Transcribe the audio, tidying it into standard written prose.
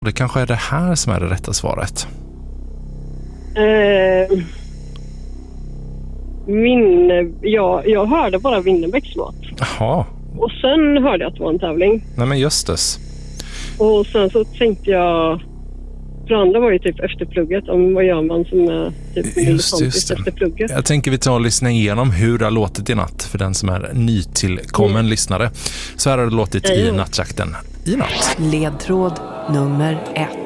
Det kanske är det här som är det rätta svaret. Jag hörde bara Winnerbäcks låt. Jaha. Och sen hörde jag att det var en tävling. Nej men just det. Och sen så tänkte jag... För andra var ju typ efter plugget. Om vad gör man som är typ just det. Efter plugget. Jag tänker vi tar och lyssna igenom hur det har låtit i natt. För den som är nytillkommen lyssnare. Så här har det låtit i nattjakten i natt. Ledtråd nummer 1.